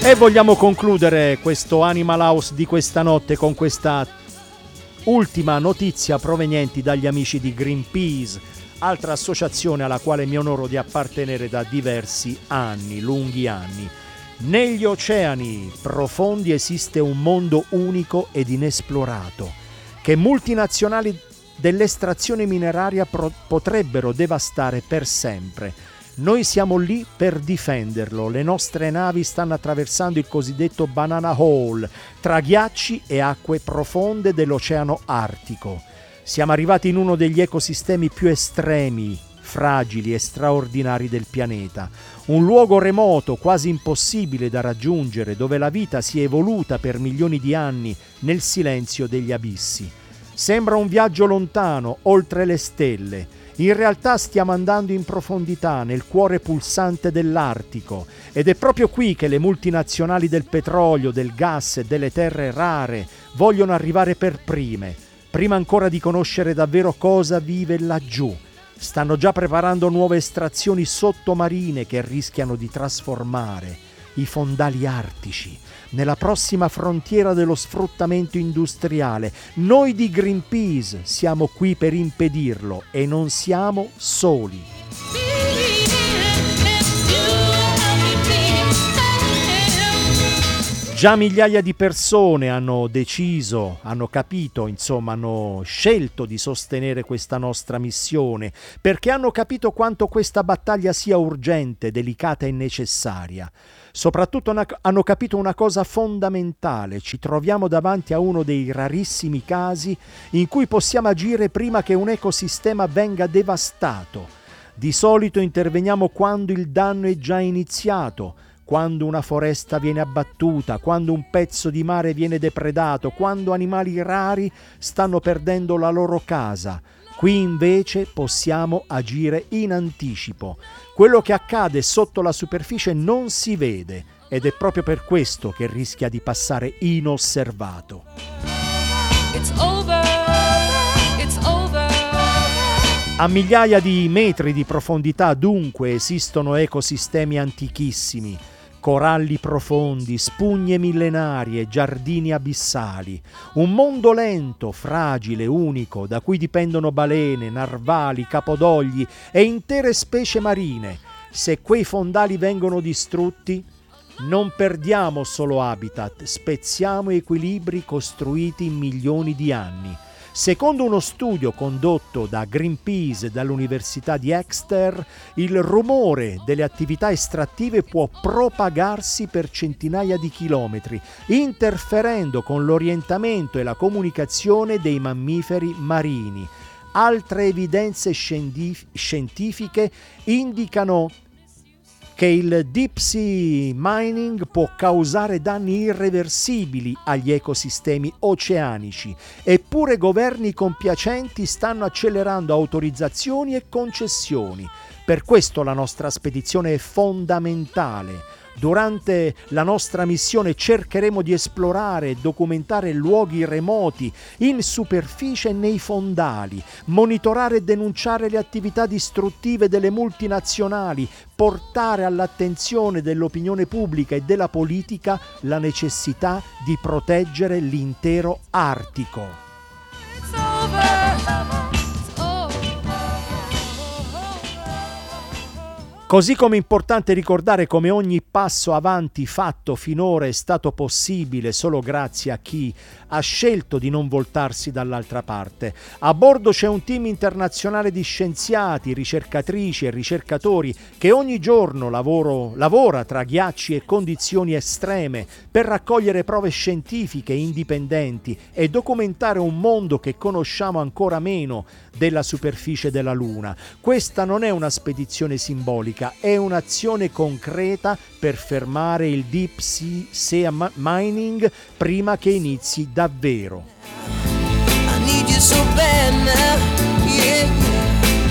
E vogliamo concludere questo Animal House di questa notte con questa ultima notizia proveniente dagli amici di Greenpeace, altra associazione alla quale mi onoro di appartenere da diversi anni, lunghi anni. Negli oceani profondi esiste un mondo unico ed inesplorato che multinazionali dell'estrazione mineraria potrebbero devastare per sempre. Noi siamo lì per difenderlo. Le nostre navi stanno attraversando il cosiddetto Banana Hole, tra ghiacci e acque profonde dell'Oceano Artico. Siamo arrivati in uno degli ecosistemi più estremi, fragili e straordinari del pianeta. Un luogo remoto, quasi impossibile da raggiungere, dove la vita si è evoluta per milioni di anni nel silenzio degli abissi. Sembra un viaggio lontano, oltre le stelle. In realtà stiamo andando in profondità, nel cuore pulsante dell'Artico, ed è proprio qui che le multinazionali del petrolio, del gas e delle terre rare vogliono arrivare per prime, prima ancora di conoscere davvero cosa vive laggiù. Stanno già preparando nuove estrazioni sottomarine che rischiano di trasformare i fondali artici nella prossima frontiera dello sfruttamento industriale. Noi di Greenpeace siamo qui per impedirlo e non siamo soli. Già migliaia di persone hanno deciso, hanno capito, insomma, hanno scelto di sostenere questa nostra missione, perché hanno capito quanto questa battaglia sia urgente, delicata e necessaria. Soprattutto hanno capito una cosa fondamentale: ci troviamo davanti a uno dei rarissimi casi in cui possiamo agire prima che un ecosistema venga devastato. Di solito interveniamo quando il danno è già iniziato, quando una foresta viene abbattuta, quando un pezzo di mare viene depredato, quando animali rari stanno perdendo la loro casa. Qui invece possiamo agire in anticipo. Quello che accade sotto la superficie non si vede ed è proprio per questo che rischia di passare inosservato. It's over. It's over. A migliaia di metri di profondità dunque esistono ecosistemi antichissimi, coralli profondi, spugne millenarie, giardini abissali, un mondo lento, fragile, unico, da cui dipendono balene, narvali, capodogli e intere specie marine. Se quei fondali vengono distrutti, non perdiamo solo habitat, spezziamo equilibri costruiti in milioni di anni. Secondo uno studio condotto da Greenpeace e dall'Università di Exeter, il rumore delle attività estrattive può propagarsi per centinaia di chilometri, interferendo con l'orientamento e la comunicazione dei mammiferi marini. Altre evidenze scientifiche indicano che il deep sea mining può causare danni irreversibili agli ecosistemi oceanici, eppure governi compiacenti stanno accelerando autorizzazioni e concessioni. Per questo la nostra spedizione è fondamentale. Durante la nostra missione cercheremo di esplorare e documentare luoghi remoti in superficie e nei fondali, monitorare e denunciare le attività distruttive delle multinazionali, portare all'attenzione dell'opinione pubblica e della politica la necessità di proteggere l'intero Artico. Così come è importante ricordare come ogni passo avanti fatto finora è stato possibile solo grazie a chi ha scelto di non voltarsi dall'altra parte. A bordo c'è un team internazionale di scienziati, ricercatrici e ricercatori che ogni giorno lavora tra ghiacci e condizioni estreme per raccogliere prove scientifiche indipendenti e documentare un mondo che conosciamo ancora meno della superficie della Luna. Questa non è una spedizione simbolica, è un'azione concreta per fermare il deep sea mining prima che inizi davvero.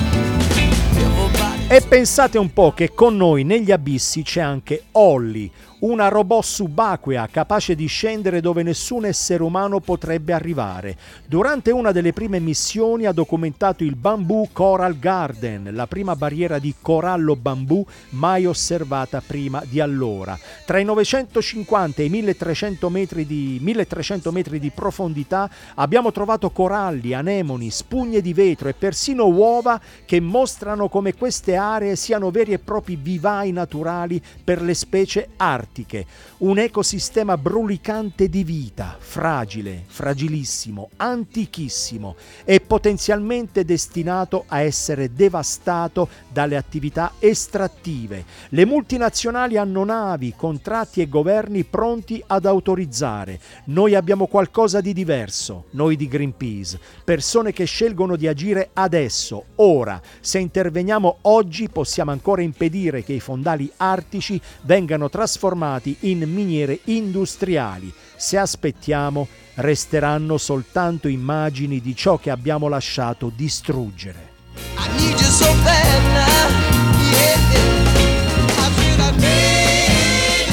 E pensate un po' che con noi negli abissi c'è anche Holly, una robot subacquea capace di scendere dove nessun essere umano potrebbe arrivare. Durante una delle prime missioni ha documentato il Bamboo Coral Garden, la prima barriera di corallo bambù mai osservata prima di allora. Tra i 950 e i 1300 metri di profondità abbiamo trovato coralli, anemoni, spugne di vetro e persino uova che mostrano come queste aree siano veri e propri vivai naturali per le specie artiche. Un ecosistema brulicante di vita, fragile, fragilissimo, antichissimo e potenzialmente destinato a essere devastato dalle attività estrattive. Le multinazionali hanno navi, contratti e governi pronti ad autorizzare. Noi abbiamo qualcosa di diverso, noi di Greenpeace, persone che scelgono di agire adesso, ora. Se interveniamo oggi possiamo ancora impedire che i fondali artici vengano trasformati in miniere industriali. Se aspettiamo, resteranno soltanto immagini di ciò che abbiamo lasciato distruggere. I need you so bad now. Yeah, yeah. I feel I need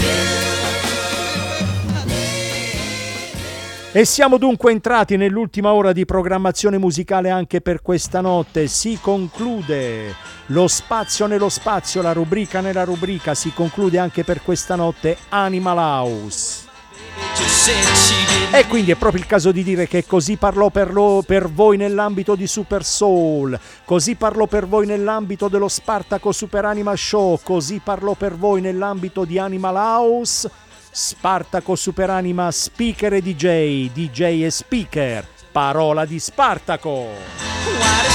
you. E siamo dunque entrati nell'ultima ora di programmazione musicale anche per questa notte. Si conclude lo spazio nello spazio, la rubrica nella rubrica. Si conclude anche per questa notte Animal House. E quindi è proprio il caso di dire che così parlò per voi nell'ambito di Super Soul, così parlò per voi nell'ambito dello Spartaco Super Anima Show, così parlò per voi nell'ambito di Animal House, Spartaco Super Anima speaker e DJ e speaker, parola di Spartaco.